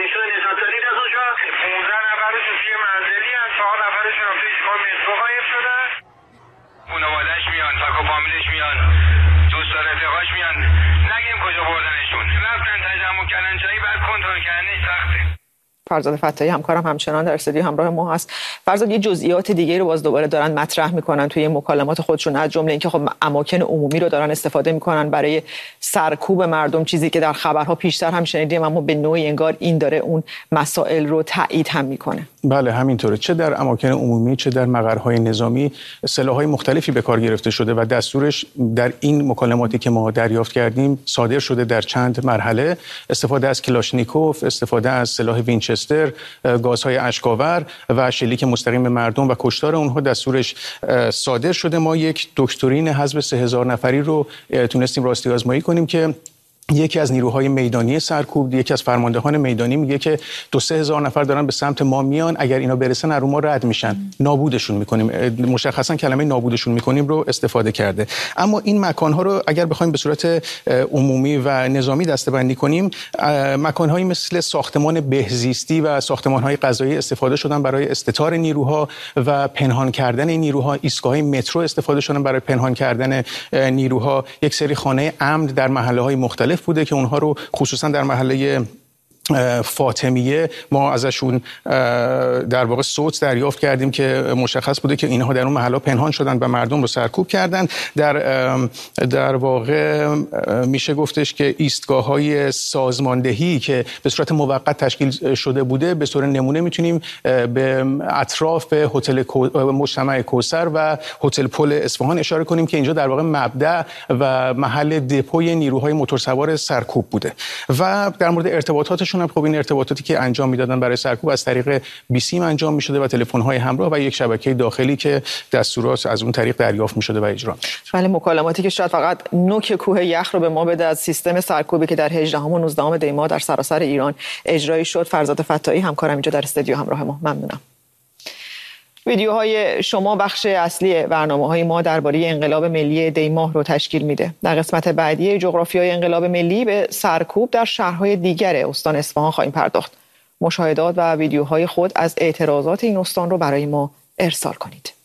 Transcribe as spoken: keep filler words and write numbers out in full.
ایستگاه نجاتالی از اونجا پانزده نفرشون توی منزلی هست، چهار نفرشون هم توی ایستگاه مترو غایب شدن. خانواده‌اش میان، فک و فامیلش میان، دوست و رفیقاش میان، نگیم کجا بردنشون. رفتن تجمع کردن جایی، بعد کنترل کردنش سخته. فرزاد فتاحی همکارم همچنان در استودیو همراه ما هست. فرزاد، یه جزئیات دیگه رو باز دوباره دارن مطرح میکنن توی مکالمات خودشون، از جمله اینکه خب اماکن عمومی رو دارن استفاده میکنن برای سرکوب مردم، چیزی که در خبرها پیشتر هم شنیدیم، اما به نوعی انگار این داره اون مسائل رو تایید هم میکنه. بله همینطوره، چه در اماکن عمومی چه در مقرهای نظامی سلاح‌های مختلفی به کار گرفته شده و دستورش در این مکالماتی که ما دریافت کردیم صادر شده در چند مرحله. استفاده از کلاشنیکوف، استفاده از سلاح وینچستر، گازهای اشک‌آور و شلیک مستقیم به مردم و کشتار اونها دستورش صادر شده. ما یک دکترین حزب سه هزار نفری رو تونستیم راستی آزمایی کنیم که یکی از نیروهای میدانی سرکوب، یکی از فرماندهان میدانی میگه که دو سه هزار نفر دارن به سمت ما میان، اگر اینا برسن رو ما رد میشن، نابودشون میکنیم. مشخصا کلمه نابودشون میکنیم رو استفاده کرده. اما این مکانها رو اگر بخوایم به صورت عمومی و نظامی دسته‌بندی کنیم، مکانهایی مثل ساختمان بهزیستی و ساختمانهای غذایی استفاده شدن برای استتار نیروها و پنهان کردن این نیروها. ایستگاه‌های مترو استفاده شدن برای پنهان کردن نیروها. یک سری خانه امن در محله‌های مختلف بوده که اونها رو خصوصا در محله فاطمیه ما ازشون در واقع صوت دریافت کردیم که مشخص بوده که اینها در اون محله پنهان شدن و مردم رو سرکوب کردن. در در واقع میشه گفتش که ایستگاه‌های سازماندهی که به صورت موقت تشکیل شده بوده، به صورت نمونه میتونیم به اطراف هتل مجتمع کوثر و هتل پل اصفهان اشاره کنیم که اینجا در واقع مبدأ و محل دپوی نیروهای موتورسوار سرکوب بوده. و در مورد ارتباطاتشون خب این ارتباطاتی که انجام میدادن برای سرکوب از طریق بیسیم انجام میشده و تلفن‌های همراه و یک شبکه داخلی که دستورات از اون طریق دریافت میشده و اجرا میشد. بله، مکالماتی که شاید فقط نوک کوه یخ رو به ما بده از سیستم سرکوبی که در هجدهم و نوزدهم دی ماه در سراسر ایران اجرایی شد. فرزاد فتاحی همکارم اینجا در استودیو همراه ما، ممنونم. ویدیوهای شما بخش اصلی برنامه‌های ما درباره انقلاب ملی دی ماه رو تشکیل میده. در قسمت بعدی جغرافیای انقلاب ملی به سرکوب در شهرهای دیگر استان اصفهان خواهیم پرداخت. مشاهدات و ویدیوهای خود از اعتراضات این استان رو برای ما ارسال کنید.